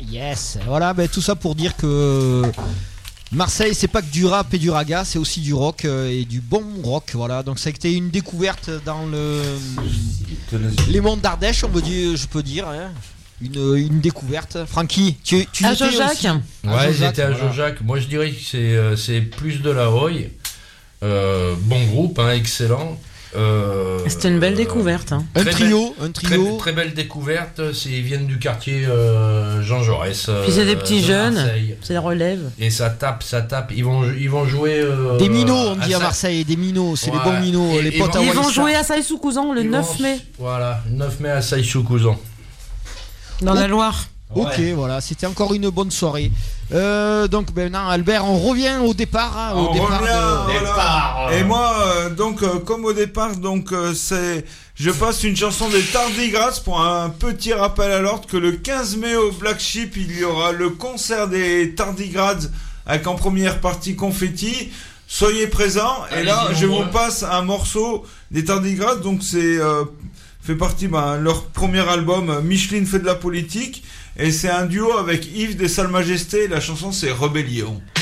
Yes. Voilà, tout ça pour dire que Marseille, c'est pas que du rap et du raga, c'est aussi du rock et du bon rock. Voilà, donc ça a été une découverte dans les monts d'Ardèche, je peux dire. Hein. Une découverte. Francky, tu à Jojac. Ouais, j'étais à Jojac. Moi, je dirais que c'est plus de la Hoy. Bon groupe, hein, excellent. C'était une belle découverte. Hein. Un trio. Très belle découverte. Ils viennent du quartier Jean Jaurès. Puis c'est des petits jeunes. Marseille. C'est la relève. Et ça tape. Ils vont jouer. Des minots, on dit à Marseille. Des minots, c'est les bons minots. Les potes à Ils vont jouer à Saï-sous-Couzan le 9 mai. Voilà, 9 mai à Saï-sous-Couzan. Dans la Loire. Ok, Ouais. voilà, c'était encore une bonne soirée. Donc maintenant, Albert, on revient au départ. Hein, au départ. Et moi, comme au départ, je passe une chanson des Tardigrades pour un petit rappel à l'ordre que le 15 mai au Black Sheep, il y aura le concert des Tardigrades avec en première partie Confetti. Soyez présents. Et là, je vous passe un morceau des Tardigrades. Donc c'est fait partie leur premier album Micheline fait de la politique, et c'est un duo avec Yves des Salles Majestés. La chanson c'est Rébellion.